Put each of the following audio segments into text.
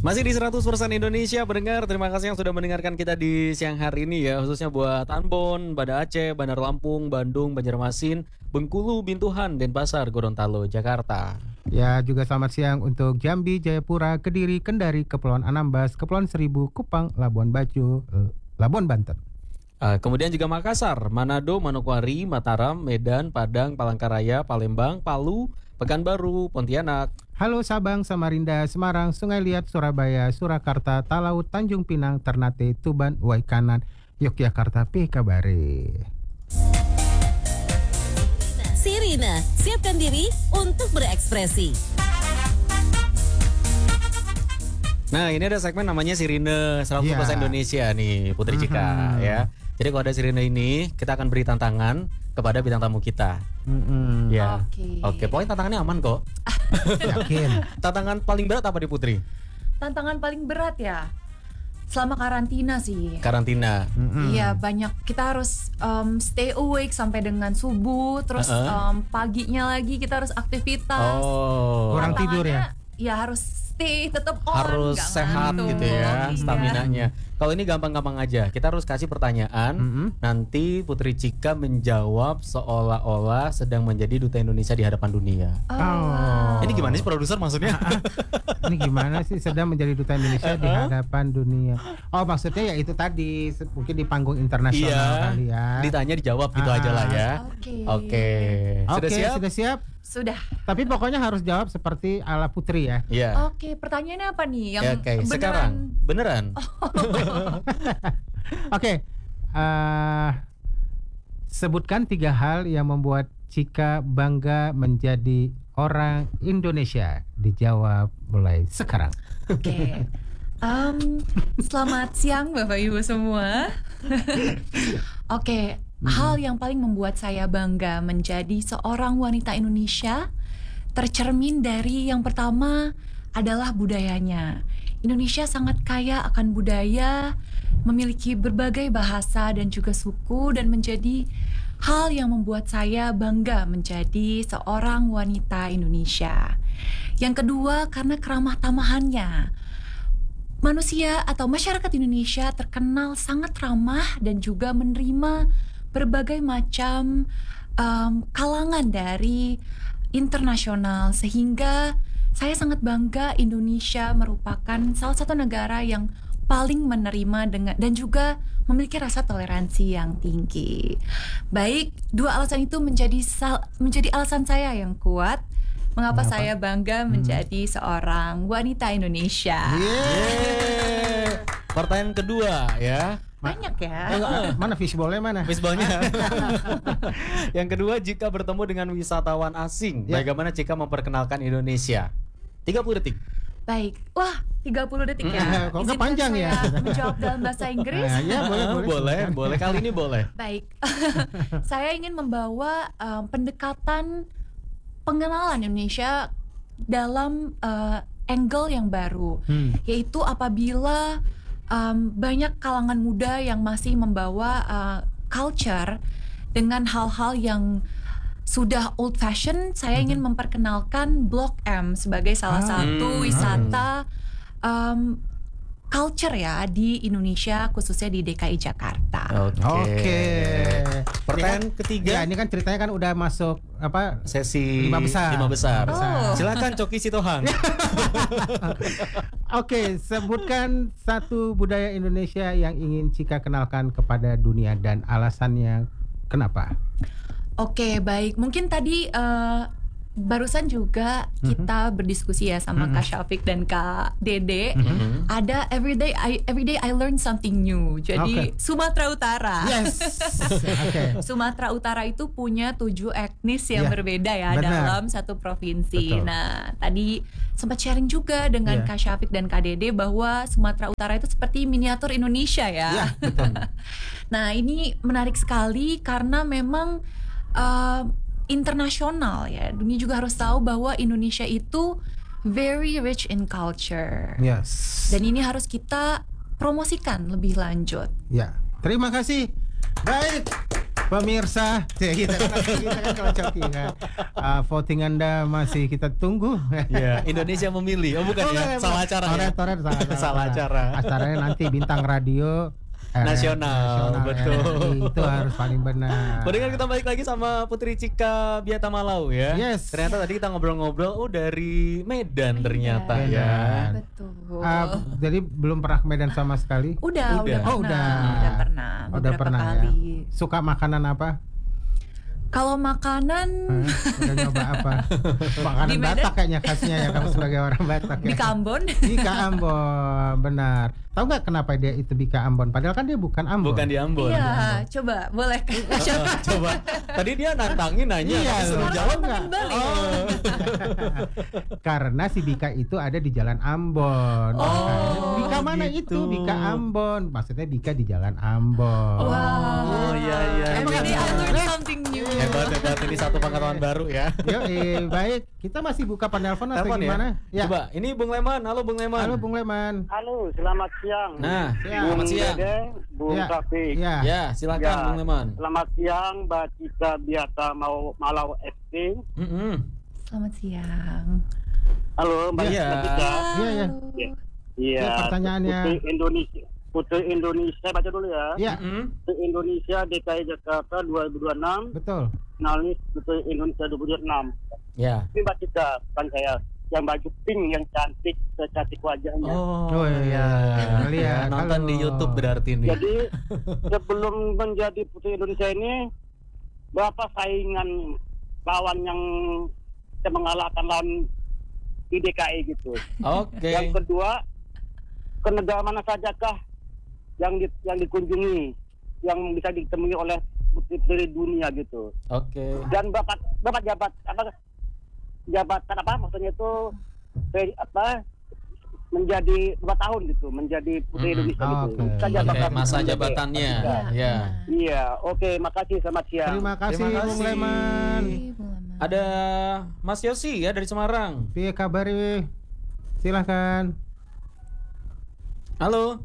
Masih di 100% Indonesia pendengar. Terima kasih yang sudah mendengarkan kita di siang hari ini ya. Khususnya buat Ambon, Banda Aceh, Bandar Lampung, Bandung, Banjarmasin, Bengkulu, Bintuhan, Denpasar, Gorontalo, Jakarta. Ya, juga selamat siang untuk Jambi, Jayapura, Kediri, Kendari, Kepulauan Anambas, Kepulauan Seribu, Kupang, Labuan Bajo, Labuan Banten. Kemudian juga Makassar, Manado, Manokwari, Mataram, Medan, Padang, Palangkaraya, Palembang, Palu, Pekanbaru, Pontianak. Halo Sabang, Samarinda, Semarang, Sungai Liat, Surabaya, Surakarta, Talaut, Tanjung Pinang, Ternate, Tuban, Waikanan, Yogyakarta, Kabare. Sirina, siapkan diri untuk berekspresi. Nah, ini ada segmen namanya Sirine 100% Indonesia nih, Putri Cika ya. Jadi kalau ada Sirine ini, kita akan beri tantangan kepada bintang tamu kita. Ya. Oke, pokoknya tantangannya aman kok. Yakin. Tantangan paling berat apa di Putri? Tantangan paling berat ya selama karantina sih. Karantina. Iya, banyak kita harus stay awake sampai dengan subuh, terus paginya lagi kita harus aktivitas. Kurang tidur ya? Ya harus stay tetap on, harus sehat gitu ya, staminanya. Kalau ini gampang-gampang aja. Kita harus kasih pertanyaan. Nanti Putri Cika menjawab seolah-olah sedang menjadi duta Indonesia di hadapan dunia. Ini gimana sih produser maksudnya? Ini gimana sih sedang menjadi duta Indonesia di hadapan dunia? Oh, maksudnya ya itu tadi, mungkin di panggung internasional kali ya. Ditanya dijawab gitu aja lah ya. Oke. Sudah siap? Sudah. Tapi pokoknya harus jawab seperti ala Putri ya. Iya. Oke, pertanyaannya apa nih? Yang beneran? Sekarang beneran. Oke. Sebutkan 3 hal yang membuat Cika bangga menjadi orang Indonesia. Dijawab mulai sekarang. Oke. Selamat siang Bapak Ibu semua. Oke. Hal yang paling membuat saya bangga menjadi seorang wanita Indonesia tercermin dari yang pertama adalah budayanya. Indonesia sangat kaya akan budaya, memiliki berbagai bahasa dan juga suku, dan menjadi hal yang membuat saya bangga menjadi seorang wanita Indonesia. Yang kedua, karena keramah tamahannya. Manusia atau masyarakat Indonesia terkenal sangat ramah dan juga menerima berbagai macam kalangan dari internasional, sehingga saya sangat bangga Indonesia merupakan salah satu negara yang paling menerima dan juga memiliki rasa toleransi yang tinggi. Baik, 2 alasan itu menjadi alasan saya yang kuat mengapa saya bangga menjadi seorang wanita Indonesia. Pertanyaan kedua ya. Banyak ya. Mana fishball-nya mana? Fishball-nya. Yang kedua, jika bertemu dengan wisatawan asing, bagaimana Cika memperkenalkan Indonesia? 30 detik. Baik. Wah, 30 detik ya. Kok panjang ya? Menjawab dalam bahasa Inggris. Ya, boleh. Kali ini boleh. Baik. Saya ingin membawa pendekatan pengenalan Indonesia dalam angle yang baru, yaitu apabila banyak kalangan muda yang masih membawa culture dengan hal-hal yang sudah old fashion. Saya ingin memperkenalkan Blok M sebagai salah satu wisata culture ya di Indonesia, khususnya di DKI Jakarta. Oke. Pertanyaan ketiga. Ya, ini kan ceritanya kan udah masuk sesi 5 besar. Silakan Coki Sitohang. Oke, sebutkan 1 budaya Indonesia yang ingin Cika kenalkan kepada dunia dan alasannya kenapa? Oke, baik. Mungkin tadi barusan juga kita berdiskusi ya sama Kak Syafiq dan Kak Dede. Ada everyday I learn something new. Jadi Sumatera Utara. Yes. Sumatera Utara itu punya 7 etnis yang berbeda ya dalam satu provinsi. Nah, tadi sempat sharing juga dengan Kak Syafiq dan Kak Dede bahwa Sumatera Utara itu seperti miniatur Indonesia ya. Betul. Nah, ini menarik sekali karena memang internasional ya. Dunia juga harus tahu bahwa Indonesia itu very rich in culture. Yes. Dan ini harus kita promosikan lebih lanjut. Ya. Terima kasih. Baik. Pemirsa, kita kan kalau Coki kan. Voting Anda masih kita tunggu. Ya, Indonesia memilih. Oh bukan ya, salah acara ya. Toret, Salah acara. Acaranya nanti bintang radio Nasional, betul. RRI, itu harus paling benar. Mendingan kita balik lagi sama Putri Cika Biata Malau ya. Yes. Ternyata tadi kita ngobrol-ngobrol, dari Medan ternyata ya. Betul. Jadi belum pernah ke Medan sama sekali. Udah Udah. pernah. Oh, udah. Udah pernah. Udah beberapa pernah ya. kali. Suka makanan apa? Kalau makanan Udah nyoba apa? Makanan Di Medan? Batak kayaknya khasnya ya, kamu sebagai orang Batak ya. Bika Ambon. Bika Ambon, benar. Tahu nggak kenapa dia itu Bika Ambon? Padahal kan dia bukan Ambon. Bukan di Ambon. Iya, coba boleh. Coba. Tadi dia nantangin nanya, Iya, tapi suruh loh. jawab Nggak? nggak? Oh. Karena si Bika itu ada di Jalan Ambon. Oh, Bika mana gitu. itu? Bika Ambon. Maksudnya Bika di Jalan Ambon. Oh iya. Every day I learn something new. Hebat ini satu pengetahuan baru ya. Yo, baik. Kita masih buka penelpon atau Telepon gimana? ya. Coba, ini Bung Leman. Halo Bung Leman. Halo Bung Leman. Halo, selamat siang. Nah, Siang. selamat siang. Dede, Bung Ya. Taufik. Ya. Ya, silakan Ya. Bung Leman. Selamat siang, Mbak Cika Biata Malau FC. Selamat siang. Halo, Mbak Iya. Cika. Iya, ya. Iya. Ya, pertanyaannya. Putri Indonesia, baca dulu ya. Ya, Putri Indonesia DKI Jakarta 2026, betul. finalis Putri Indonesia 2026. Ya. Ini Mbak Cika, kan saya yang baju pink yang cantik, secantik wajahnya. Oh, iya. Lihat, Ya, nonton halo. di YouTube berarti nih. Jadi sebelum menjadi Putri Indonesia ini, berapa saingan lawan yang bisa mengalahkan lawan di DKI gitu. Oke. Yang kedua, ke negara mana sajakah yang dikunjungi, yang bisa ditemui oleh putri dunia gitu. Oke. Dan bapak jabatan apa maksudnya itu menjadi 2 tahun gitu, menjadi Putri Indonesia gitu. Oke. Bisa Oke, jabatan masa menjadi- jabatannya. Iya. Ya. Iya, oke, makasih, selamat siang. Terima kasih Terima Bung kasih. Leman. Ada Mas Yosi ya dari Semarang. Piye kabar we? Silahkan. Halo.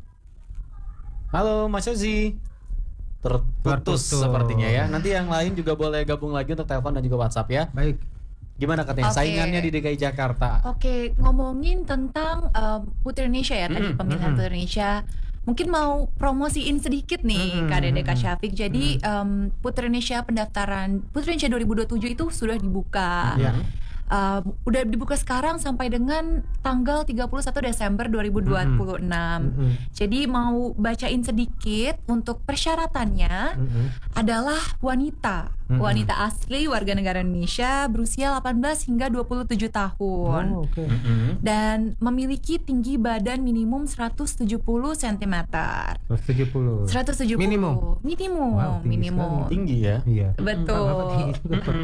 Halo Mas Yosi. Terputus Terputus. sepertinya ya. Nanti yang lain juga boleh gabung lagi untuk telepon dan juga WhatsApp ya. Baik. Gimana katanya Oke. saingannya di DKI Jakarta? Oke, ngomongin tentang Putri Indonesia ya tadi pemilihan Putri Indonesia. Mungkin mau promosiin sedikit nih Kak Dede Kak Syafiq. Jadi Putri Indonesia pendaftaran Putri Indonesia 2027 itu sudah dibuka. Ya. Udah dibuka sekarang sampai dengan tanggal 31 Desember 2026. Jadi mau bacain sedikit untuk persyaratannya adalah wanita asli warga negara Indonesia berusia 18 hingga 27 tahun. Oh, oke. Dan memiliki tinggi badan minimum 170 cm. 170. 170 Minimum? minimum Wow, tinggi sekali. Tinggi ya. Iya. Betul. Bapak tinggi juga, Pak.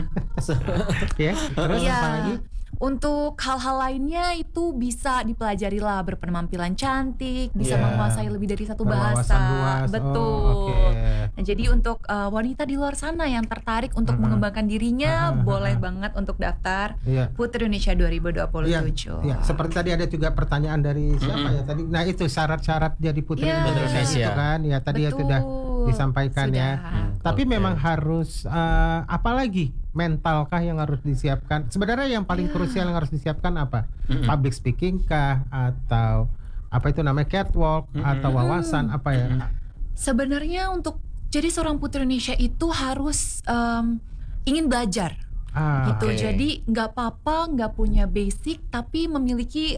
Ya, terus Iya. apa lagi? Untuk hal-hal lainnya itu bisa dipelajari lah, berpenampilan cantik, bisa Iya. menguasai lebih dari satu Berwawasan bahasa. luas. Oh, Betul. oke. Nah, jadi untuk wanita di luar sana yang tertarik untuk mengembangkan dirinya, boleh banget untuk daftar Iya. Putri Indonesia 2027. Iya, seperti tadi ada juga pertanyaan dari siapa ya tadi. Nah, itu syarat-syarat jadi Putri Iya. Indonesia Indonesia. itu kan. Ya, tadi ya Betul. sudah disampaikan ya. Sudah. Tapi Oke. memang harus apalagi mentalkah yang harus disiapkan? Sebenarnya yang paling krusial yang harus disiapkan apa? Public speaking kah atau apa itu namanya catwalk atau wawasan apa ya? Sebenarnya untuk jadi seorang Putri Indonesia itu harus ingin belajar. Gitu. Oke. Jadi nggak apa-apa nggak punya basic tapi memiliki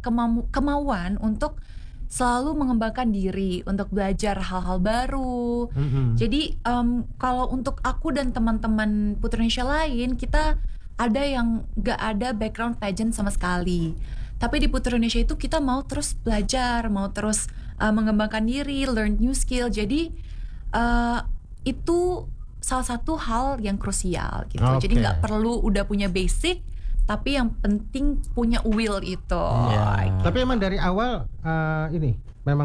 kemauan untuk selalu mengembangkan diri untuk belajar hal-hal baru. Jadi kalau untuk aku dan teman-teman Putri Indonesia lain, kita ada yang nggak ada background pageant sama sekali. Tapi di Putri Indonesia itu kita mau terus belajar, mau terus mengembangkan diri, learn new skill. Jadi itu salah satu hal yang krusial gitu. Oke. Jadi nggak perlu udah punya basic, tapi yang penting punya will itu. Iya. Tapi emang dari awal ini memang